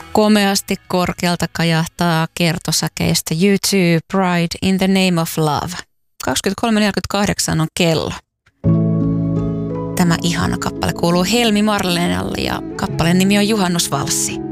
Komeasti korkealta kajahtaa kertosäkeistä U2 Pride in the Name of Love. 23.48 on kello. Tämä ihana kappale kuuluu Helmi Marlenalle ja kappaleen nimi on Juhannusvalssi.